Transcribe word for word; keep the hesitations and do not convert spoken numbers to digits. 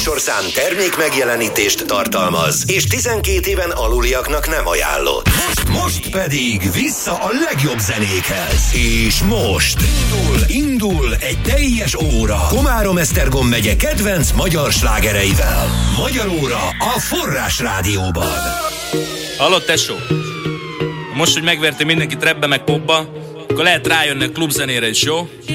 műsorszám termék megjelenítést tartalmaz, és tizenkét éven aluliaknak nem ajánlott. Most, most pedig vissza a legjobb zenékhez. És most indul, indul egy teljes óra Komárom-Esztergom megye kedvenc magyar slágereivel. Magyar óra a Forrás Rádióban. Hallod, tesó? Most, hogy megvertél mindenkit rapbe meg popba, akkor lehet rájönni a klubzenére is, jó?